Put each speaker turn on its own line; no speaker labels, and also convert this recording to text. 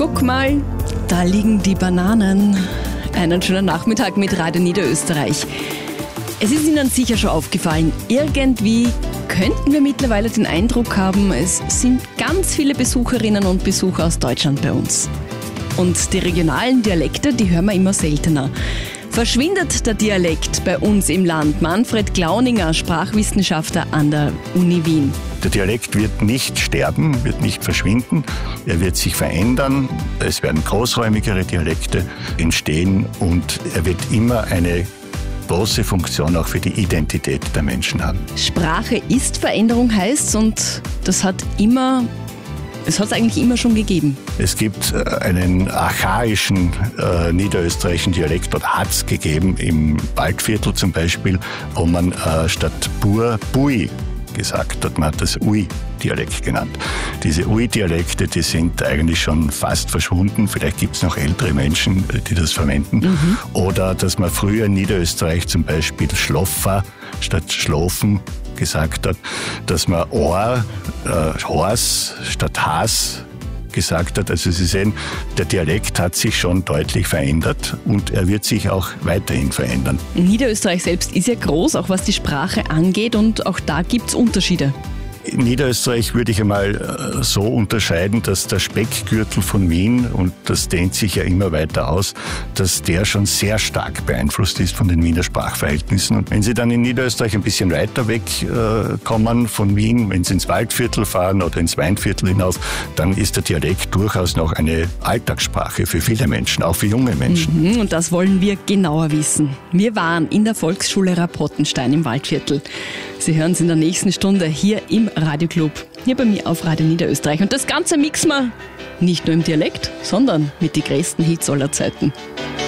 Guck mal, da liegen die Bananen. Einen schönen Nachmittag mit Radio Niederösterreich. Es ist Ihnen sicher schon aufgefallen, irgendwie könnten wir mittlerweile den Eindruck haben, es sind ganz viele Besucherinnen und Besucher aus Deutschland bei uns. Und die regionalen Dialekte, die hören wir immer seltener. Verschwindet der Dialekt bei uns im Land? Manfred Glauninger, Sprachwissenschaftler an der Uni Wien.
Der Dialekt wird nicht sterben, wird nicht verschwinden. Er wird sich verändern. Es werden großräumigere Dialekte entstehen und er wird immer eine große Funktion auch für die Identität der Menschen haben.
Sprache ist Veränderung heißt's und das hat es eigentlich immer schon gegeben.
Es gibt einen archaischen niederösterreichischen Dialekt, oder hat es gegeben, im Waldviertel zum Beispiel, wo man statt Bur, Bui gesagt hat. Man hat das Ui-Dialekt genannt. Diese Ui-Dialekte, die sind eigentlich schon fast verschwunden. Vielleicht gibt es noch ältere Menschen, die das verwenden. Oder dass man früher in Niederösterreich zum Beispiel Schloffer statt Schlofen gesagt hat, dass man Hors statt Has gesagt hat. Also Sie sehen, der Dialekt hat sich schon deutlich verändert und er wird sich auch weiterhin verändern.
Niederösterreich selbst ist ja groß, auch was die Sprache angeht, und auch da gibt es Unterschiede.
In Niederösterreich würde ich einmal so unterscheiden, dass der Speckgürtel von Wien, und das dehnt sich ja immer weiter aus, dass der schon sehr stark beeinflusst ist von den Wiener Sprachverhältnissen. Und wenn Sie dann in Niederösterreich ein bisschen weiter weg kommen von Wien, wenn Sie ins Waldviertel fahren oder ins Weinviertel hinauf, dann ist der Dialekt durchaus noch eine Alltagssprache für viele Menschen, auch für junge Menschen.
Und das wollen wir genauer wissen. Wir waren in der Volksschule Rapottenstein im Waldviertel. Sie hören es in der nächsten Stunde hier im Radioclub, hier bei mir auf Radio Niederösterreich. Und das Ganze mixen wir nicht nur im Dialekt, sondern mit den größten Hits aller Zeiten.